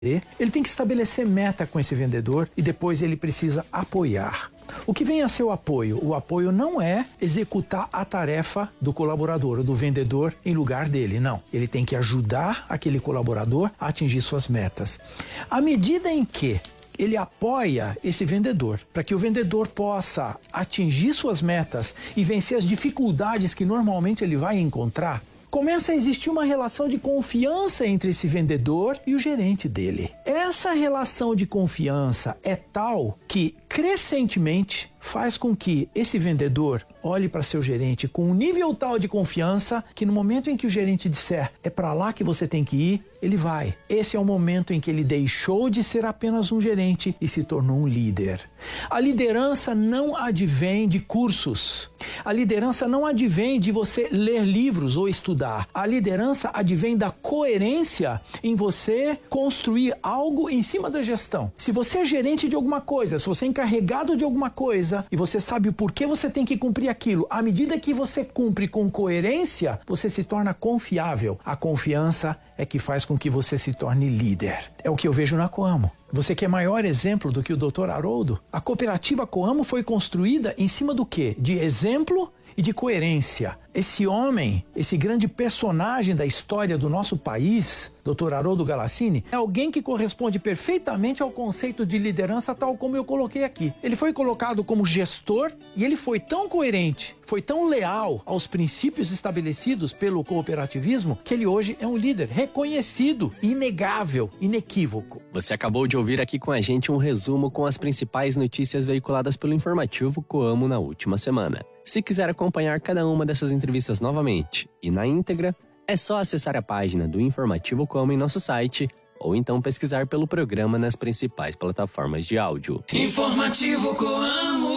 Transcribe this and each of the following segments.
Ele tem que estabelecer meta com esse vendedor e depois ele precisa apoiar. O que vem a ser o apoio? O apoio não é executar a tarefa do colaborador ou do vendedor em lugar dele, não. Ele tem que ajudar aquele colaborador a atingir suas metas. À medida em que ele apoia esse vendedor para que o vendedor possa atingir suas metas e vencer as dificuldades que normalmente ele vai encontrar, começa a existir uma relação de confiança entre esse vendedor e o gerente dele. Essa relação de confiança é tal que, crescentemente, faz com que esse vendedor olhe para seu gerente com um nível tal de confiança que no momento em que o gerente disser é para lá que você tem que ir, ele vai. Esse é o momento em que ele deixou de ser apenas um gerente e se tornou um líder. A liderança não advém de cursos. A liderança não advém de você ler livros ou estudar. A liderança advém da coerência em você construir algo em cima da gestão. Se você é gerente de alguma coisa, se você é encarregado de alguma coisa e você sabe o porquê você tem que cumprir aquilo, à medida que você cumpre com coerência, você se torna confiável. A confiança é que faz com que você se torne líder. É o que eu vejo na Coamo. Você quer maior exemplo do que o Dr. Haroldo? A cooperativa Coamo foi construída em cima do quê? De exemplo e de coerência. Esse homem, esse grande personagem da história do nosso país, Dr. Haroldo Galassini, é alguém que corresponde perfeitamente ao conceito de liderança tal como eu coloquei aqui. Ele foi colocado como gestor e ele foi tão coerente, foi tão leal aos princípios estabelecidos pelo cooperativismo que ele hoje é um líder reconhecido, inegável, inequívoco. Você acabou de ouvir aqui com a gente um resumo com as principais notícias veiculadas pelo informativo Coamo na última semana. Se quiser acompanhar cada uma dessas entrevistas novamente e na íntegra, é só acessar a página do Informativo Coamo em nosso site ou então pesquisar pelo programa nas principais plataformas de áudio. Informativo Coamo.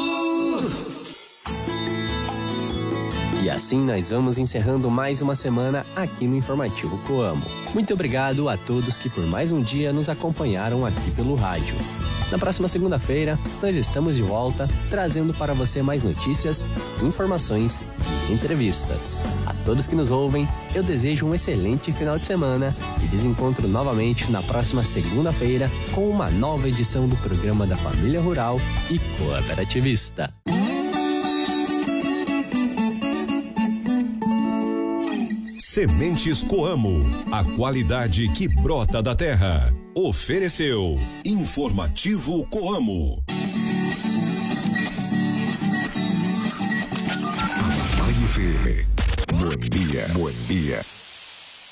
E assim nós vamos encerrando mais uma semana aqui no Informativo Coamo. Muito obrigado a todos que por mais um dia nos acompanharam aqui pelo rádio. Na próxima segunda-feira, nós estamos de volta, trazendo para você mais notícias, informações e entrevistas. A todos que nos ouvem, eu desejo um excelente final de semana e lhes encontro novamente na próxima segunda-feira com uma nova edição do programa da Família Rural e Cooperativista. Sementes Coamo, a qualidade que brota da terra. Ofereceu Informativo Coamo. Bom dia. Bom dia.